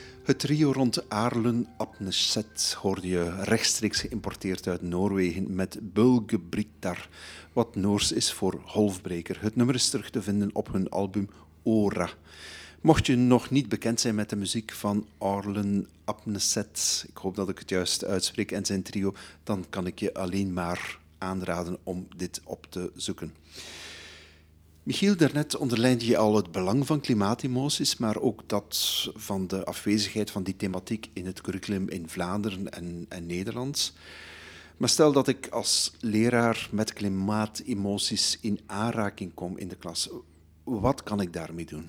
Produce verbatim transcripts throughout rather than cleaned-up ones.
Het trio rond Aarlen Apneset hoorde je rechtstreeks geïmporteerd uit Noorwegen met Bølgebrytar, wat Noors is voor golfbreker. Het nummer is terug te vinden op hun album Ora. Mocht je nog niet bekend zijn met de muziek van Aarlen Apneset, ik hoop dat ik het juist uitspreek, en zijn trio, dan kan ik je alleen maar aanraden om dit op te zoeken. Michiel, daarnet onderlijnde je al het belang van klimaatemoties, maar ook dat van de afwezigheid van die thematiek in het curriculum in Vlaanderen en, en Nederlands. Maar stel dat ik als leraar met klimaatemoties in aanraking kom in de klas, wat kan ik daarmee doen?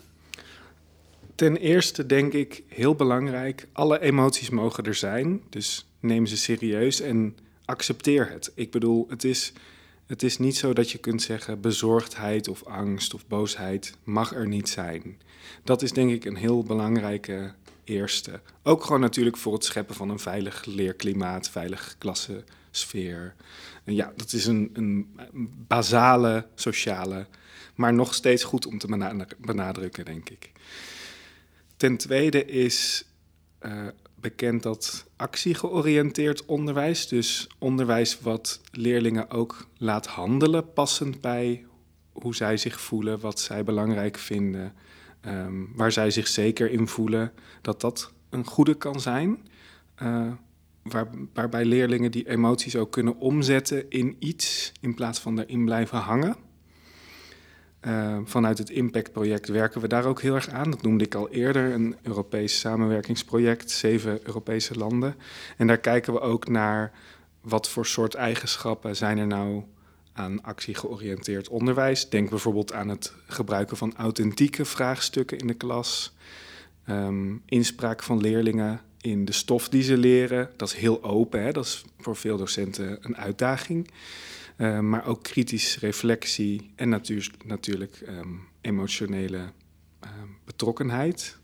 Ten eerste denk ik heel belangrijk, alle emoties mogen er zijn, dus neem ze serieus en accepteer het. Ik bedoel, het is... Het is niet zo dat je kunt zeggen bezorgdheid of angst of boosheid mag er niet zijn. Dat is denk ik een heel belangrijke eerste. Ook gewoon natuurlijk voor het scheppen van een veilig leerklimaat, veilige klassensfeer. En ja, dat is een, een basale sociale, maar nog steeds goed om te benadrukken, denk ik. Ten tweede is uh, bekend dat actiegeoriënteerd onderwijs, dus onderwijs wat leerlingen ook laat handelen, passend bij hoe zij zich voelen, wat zij belangrijk vinden, um, waar zij zich zeker in voelen, dat dat een goede kan zijn. Uh, waar, waarbij leerlingen die emoties ook kunnen omzetten in iets, in plaats van erin blijven hangen. Uh, vanuit het Impact-project werken we daar ook heel erg aan. Dat noemde ik al eerder, een Europees samenwerkingsproject, zeven Europese landen. En daar kijken we ook naar wat voor soort eigenschappen zijn er nou aan actiegeoriënteerd onderwijs. Denk bijvoorbeeld aan het gebruiken van authentieke vraagstukken in de klas. Um, inspraak van leerlingen in de stof die ze leren. Dat is heel open, hè? Dat is voor veel docenten een uitdaging. Uh, maar ook kritisch reflectie en natuur, natuurlijk um, emotionele uh, betrokkenheid.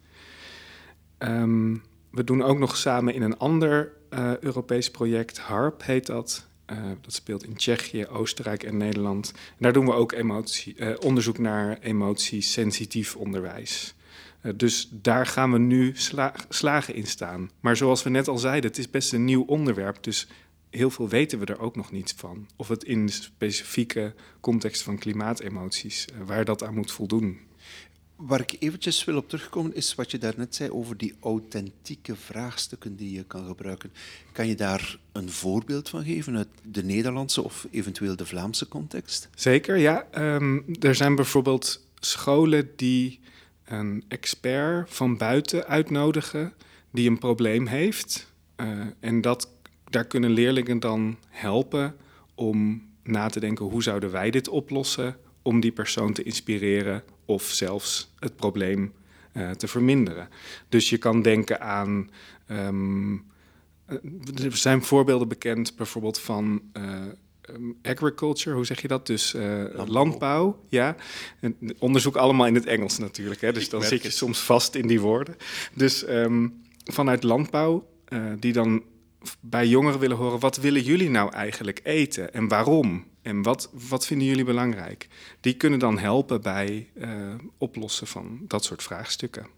Um, we doen ook nog samen in een ander uh, Europees project, HARP heet dat. Uh, dat speelt in Tsjechië, Oostenrijk en Nederland. En daar doen we ook emotie, uh, onderzoek naar emotiesensitief onderwijs. Uh, dus daar gaan we nu sla- slagen in staan. Maar zoals we net al zeiden, het is best een nieuw onderwerp, dus heel veel weten we er ook nog niet van. Of het in de specifieke context van klimaatemoties, uh, waar dat aan moet voldoen. Waar ik eventjes wil op terugkomen is wat je daarnet zei over die authentieke vraagstukken die je kan gebruiken. Kan je daar een voorbeeld van geven uit de Nederlandse of eventueel de Vlaamse context? Zeker, ja. Um, er zijn bijvoorbeeld scholen die een expert van buiten uitnodigen die een probleem heeft. Uh, en dat Daar kunnen leerlingen dan helpen om na te denken hoe zouden wij dit oplossen, om die persoon te inspireren of zelfs het probleem uh, te verminderen. Dus je kan denken aan, um, er zijn voorbeelden bekend bijvoorbeeld van uh, um, agriculture, hoe zeg je dat? Dus uh, landbouw. landbouw, ja. En onderzoek allemaal in het Engels natuurlijk, hè? Dus dan zit je soms vast in die woorden. Dus um, vanuit landbouw, uh, die dan bij jongeren willen horen, wat willen jullie nou eigenlijk eten en waarom? En wat, wat vinden jullie belangrijk? Die kunnen dan helpen bij uh, oplossen van dat soort vraagstukken.